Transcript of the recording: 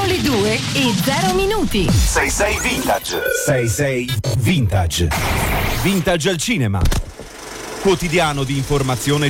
le 2:0. 66 Vintage. 66 Vintage. Vintage al cinema. Quotidiano di informazione